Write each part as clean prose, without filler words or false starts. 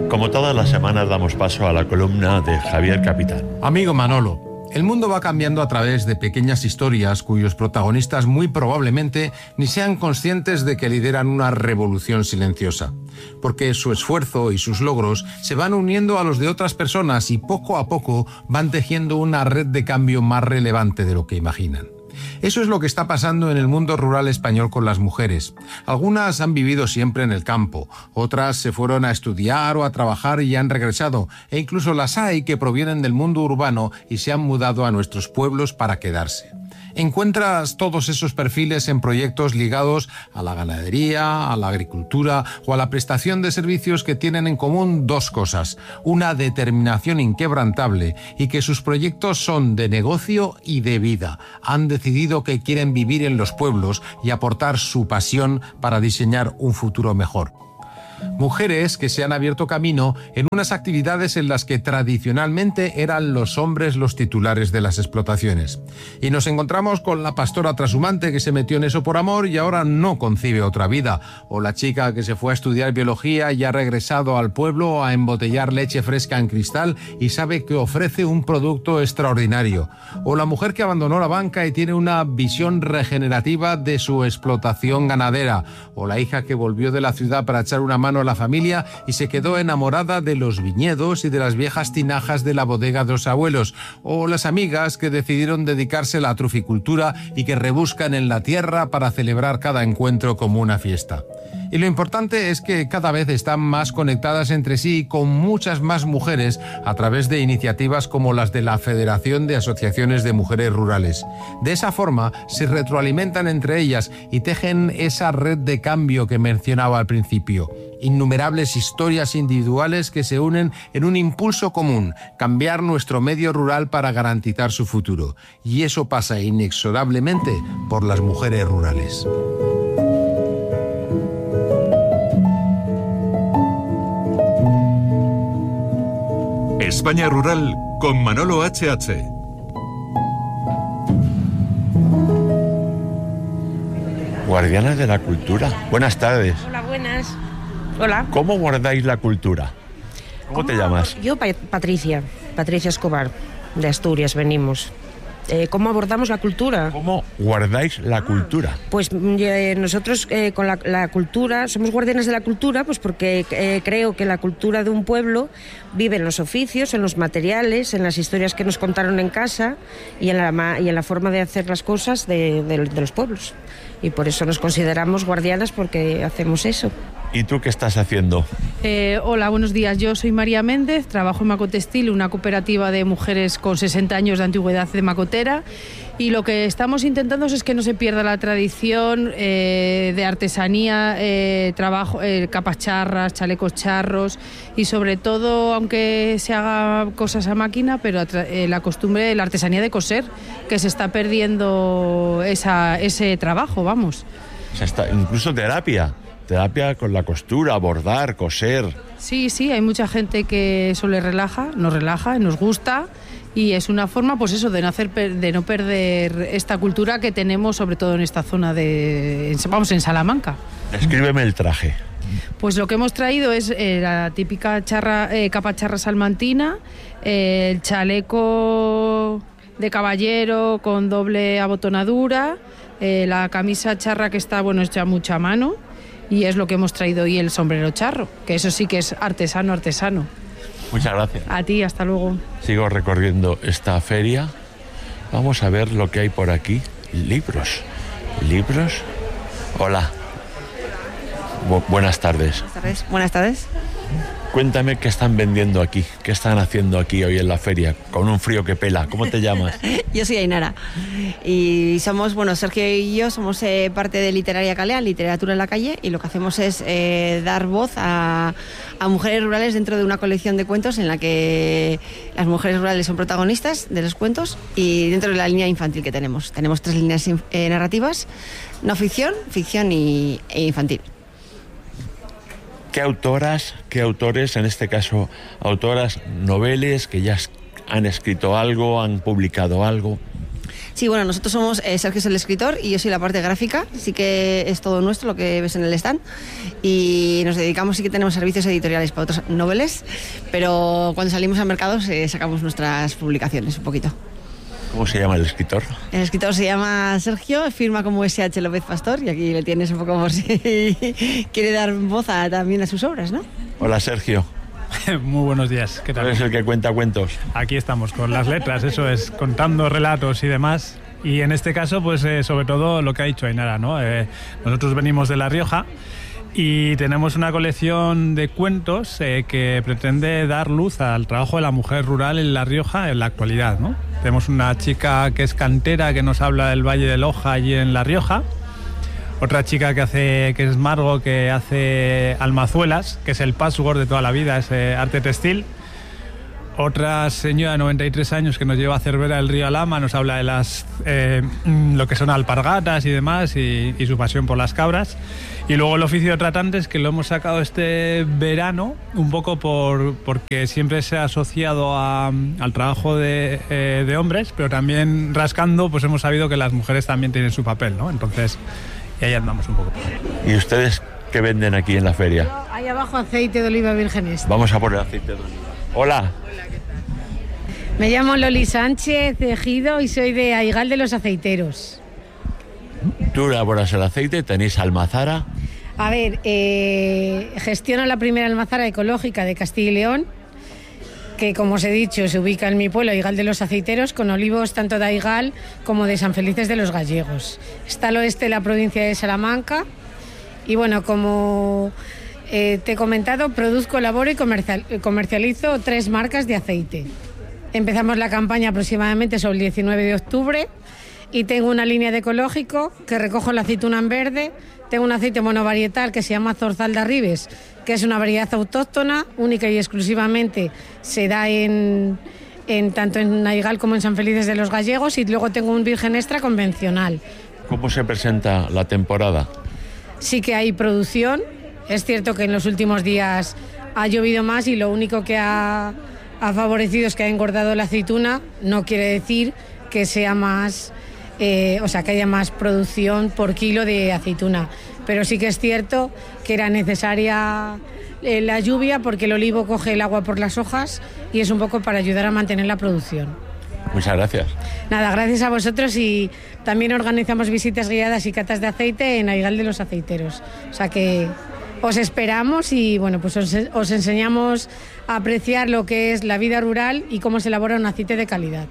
Como todas las semanas damos paso a la columna de Javier Capitán. Amigo Manolo, el mundo va cambiando a través de pequeñas historias cuyos protagonistas muy probablemente ni sean conscientes de que lideran una revolución silenciosa, porque su esfuerzo y sus logros se van uniendo a los de otras personas y poco a poco van tejiendo una red de cambio más relevante de lo que imaginan. Eso es lo que está pasando en el mundo rural español con las mujeres. Algunas han vivido siempre en el campo, otras se fueron a estudiar o a trabajar y han regresado, e incluso las hay que provienen del mundo urbano y se han mudado a nuestros pueblos para quedarse. Encuentras todos esos perfiles en proyectos ligados a la ganadería, a la agricultura o a la prestación de servicios que tienen en común dos cosas: una determinación inquebrantable y que sus proyectos son de negocio y de vida. Han decidido que quieren vivir en los pueblos y aportar su pasión para diseñar un futuro mejor. Mujeres que se han abierto camino en unas actividades en las que tradicionalmente eran los hombres los titulares de las explotaciones. Y nos encontramos con la pastora trashumante que se metió en eso por amor y ahora no concibe otra vida. O la chica que se fue a estudiar biología y ha regresado al pueblo a embotellar leche fresca en cristal y sabe que ofrece un producto extraordinario. O la mujer que abandonó la banca y tiene una visión regenerativa de su explotación ganadera. O la hija que volvió de la ciudad para echar una mano a la familia y se quedó enamorada de los viñedos y de las viejas tinajas de la bodega de los abuelos, o las amigas que decidieron dedicarse a la truficultura y que rebuscan en la tierra para celebrar cada encuentro como una fiesta. Y lo importante es que cada vez están más conectadas entre sí, con muchas más mujeres a través de iniciativas como las de la Federación de Asociaciones de Mujeres Rurales. De esa forma se retroalimentan entre ellas y tejen esa red de cambio que mencionaba al principio. Innumerables historias individuales que se unen en un impulso común: cambiar nuestro medio rural para garantizar su futuro. Y eso pasa inexorablemente por las mujeres rurales. España Rural con Manolo H.H. Guardianas de la cultura. Buenas tardes. Hola, buenas. Hola. ¿Cómo guardáis la cultura? ¿Cómo te llamas? Yo, Patricia Escobar, de Asturias venimos. ¿Cómo abordamos la cultura? ¿Cómo guardáis la cultura? Pues nosotros con la cultura, somos guardianes de la cultura, pues porque creo que la cultura de un pueblo vive en los oficios, en los materiales, en las historias que nos contaron en casa y en la forma de hacer las cosas de los pueblos. Y por eso nos consideramos guardianas, porque hacemos eso. ¿Y tú qué estás haciendo? Hola, buenos días. Yo soy María Méndez, trabajo en Macotextil, una cooperativa de mujeres con 60 años de antigüedad de macotera, y lo que estamos intentando es que no se pierda la tradición de artesanía, trabajo, capas charras, chalecos charros, y sobre todo, aunque se haga cosas a máquina, pero la costumbre, la artesanía de coser, que se está perdiendo ese trabajo, vamos. O sea, incluso terapia con la costura, bordar, coser. Sí, hay mucha gente que eso nos relaja y nos gusta, y es una forma, pues eso, de no perder esta cultura que tenemos, sobre todo en esta zona en Salamanca. Descríbeme el traje. Pues lo que hemos traído es la típica capa charra salmantina, el chaleco de caballero con doble abotonadura, la camisa charra que está, hecha mucho a mano, y es lo que hemos traído, y el sombrero charro, que eso sí que es artesano. Muchas gracias. A ti, hasta luego. Sigo recorriendo esta feria. Vamos a ver lo que hay por aquí. Libros. Hola. Buenas tardes. Buenas tardes. Cuéntame qué están vendiendo aquí, qué están haciendo aquí hoy en la feria, con un frío que pela. ¿Cómo te llamas? Yo soy Ainara y somos, Sergio y yo somos parte de Literaria Calea, Literatura en la Calle, y lo que hacemos es dar voz a mujeres rurales dentro de una colección de cuentos en la que las mujeres rurales son protagonistas de los cuentos, y dentro de la línea infantil que tenemos. Tenemos 3 líneas narrativas: no ficción, ficción e infantil. ¿Qué autoras, qué autores, en este caso autoras noveles que ya han escrito algo, han publicado algo? Sí, bueno, nosotros somos, Sergio es el escritor y yo soy la parte gráfica, sí que es todo nuestro lo que ves en el stand, y nos dedicamos, sí que tenemos servicios editoriales para otros noveles, pero cuando salimos al mercado sacamos nuestras publicaciones un poquito. ¿Cómo se llama el escritor? El escritor se llama Sergio, firma como S.H. López Pastor, y aquí le tienes un poco por si quiere dar voz también a sus obras, ¿no? Hola, Sergio. Muy buenos días, ¿qué tal? ¿Tú eres el que cuenta cuentos? Aquí estamos con las letras, eso es, contando relatos y demás. Y en este caso, pues sobre todo lo que ha dicho Ainara, ¿no? Nosotros venimos de La Rioja y tenemos una colección de cuentos que pretende dar luz al trabajo de la mujer rural en La Rioja en la actualidad, ¿no? Tenemos una chica que es cantera, que nos habla del Valle del Oja allí en La Rioja. Otra chica que es Margo, que hace almazuelas, que es el patchwork de toda la vida, es arte textil. Otra señora de 93 años que nos lleva a Cervera del Río Alhama, nos habla de lo que son alpargatas y demás, y su pasión por las cabras. Y luego el oficio de tratantes, que lo hemos sacado este verano, un poco porque siempre se ha asociado al trabajo de hombres, pero también rascando, pues hemos sabido que las mujeres también tienen su papel, ¿no? Entonces, y ahí andamos un poco. ¿Y ustedes qué venden aquí en la feria? Ahí abajo aceite de oliva virgen extra. Vamos a por el aceite de oliva. Hola. Me llamo Loli Sánchez Ejido y soy de Aigal de los Aceiteros. Tú elaboras el aceite, tenéis almazara. A ver, gestiono la primera almazara ecológica de Castilla y León, que como os he dicho se ubica en mi pueblo, Aigal de los Aceiteros, con olivos tanto de Aigal como de San Felices de los Gallegos. Está al oeste de la provincia de Salamanca y bueno, como te he comentado, produzco, elaboro y comercializo 3 marcas de aceite. Empezamos la campaña aproximadamente sobre el 19 de octubre y tengo una línea de ecológico que recojo la aceituna en verde. Tengo un aceite monovarietal que se llama Zorzal de Arribes, que es una variedad autóctona, única y exclusivamente se da tanto en Aigal como en San Felices de los Gallegos, y luego tengo un virgen extra convencional. ¿Cómo se presenta la temporada? Sí que hay producción. Es cierto que en los últimos días ha llovido más y lo único que ha favorecido es que ha engordado la aceituna. No quiere decir que sea más, que haya más producción por kilo de aceituna. Pero sí que es cierto que era necesaria la lluvia porque el olivo coge el agua por las hojas y es un poco para ayudar a mantener la producción. Muchas gracias. Nada, gracias a vosotros, y también organizamos visitas guiadas y catas de aceite en Aigal de los Aceiteros. O sea que os esperamos y bueno, pues os enseñamos a apreciar lo que es la vida rural y cómo se elabora un aceite de calidad.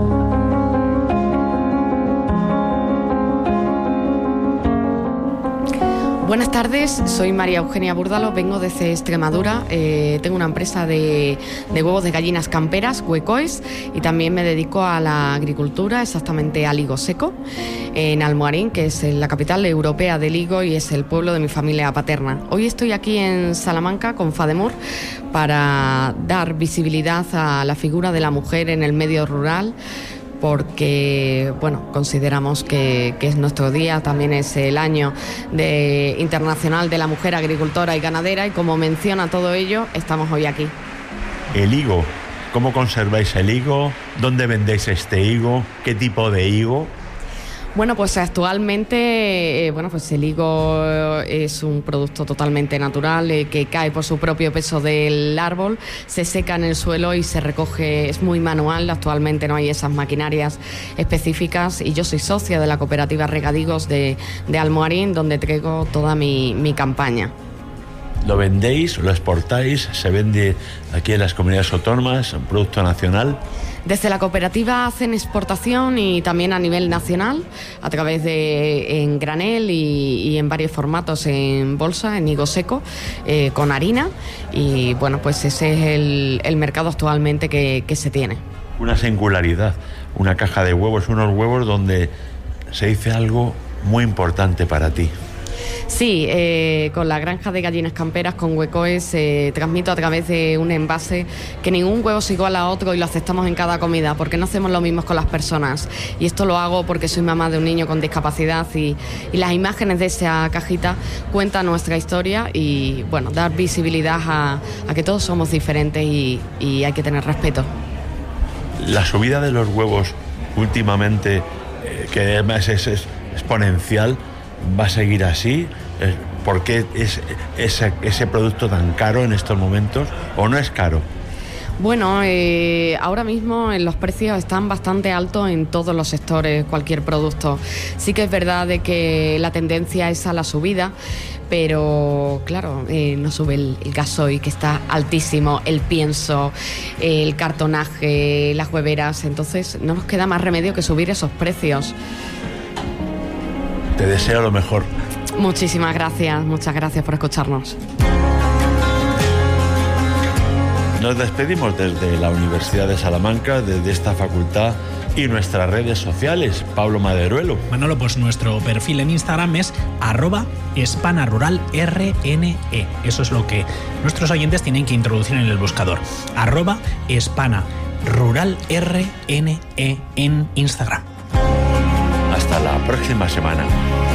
Buenas tardes, soy María Eugenia Búrdalo, vengo desde Extremadura, tengo una empresa de huevos de gallinas camperas, Huecoes, y también me dedico a la agricultura, exactamente al higo seco, en Almoharín, que es la capital europea del higo y es el pueblo de mi familia paterna. Hoy estoy aquí en Salamanca con FADEMUR para dar visibilidad a la figura de la mujer en el medio rural, porque bueno, consideramos que es nuestro día, también es el año internacional de la mujer agricultora y ganadera, y como menciona todo ello, estamos hoy aquí. El higo, ¿cómo conserváis el higo? ¿Dónde vendéis este higo? ¿Qué tipo de higo? Bueno, pues actualmente pues el higo es un producto totalmente natural que cae por su propio peso del árbol, se seca en el suelo y se recoge, es muy manual, actualmente no hay esas maquinarias específicas, y yo soy socia de la cooperativa Regadíos de Almoharín, donde traigo toda mi campaña. ¿Lo vendéis, lo exportáis? ¿Se vende aquí en las comunidades autónomas, un producto nacional? Desde la cooperativa hacen exportación y también a nivel nacional, a través en granel y en varios formatos, en bolsa, en higo seco, con harina, y bueno, pues ese es el mercado actualmente que se tiene. Una singularidad, una caja de huevos, unos huevos donde se dice algo muy importante para ti. Sí, con la granja de gallinas camperas, con Huecoes, transmito a través de un envase que ningún huevo es igual a otro y lo aceptamos en cada comida, porque no hacemos lo mismo con las personas. Y esto lo hago porque soy mamá de un niño con discapacidad y las imágenes de esa cajita cuentan nuestra historia y, bueno, dar visibilidad a que todos somos diferentes y hay que tener respeto. La subida de los huevos últimamente que además es exponencial, va a seguir así? ¿Por qué es ese producto tan caro en estos momentos? ¿O no es caro? Bueno, ahora mismo los precios están bastante altos en todos los sectores, cualquier producto. Sí que es verdad de que la tendencia es a la subida, pero claro, no sube el gasoil, que está altísimo, el pienso, el cartonaje, las hueveras, entonces no nos queda más remedio que subir esos precios. Te deseo lo mejor. Muchísimas gracias, muchas gracias por escucharnos. Nos despedimos desde la Universidad de Salamanca, desde esta facultad y nuestras redes sociales. Pablo Maderuelo. Manolo, pues nuestro perfil en Instagram es @hispanaruralrne. Eso es lo que nuestros oyentes tienen que introducir en el buscador. @hispanaruralrne en Instagram. Hasta la próxima semana.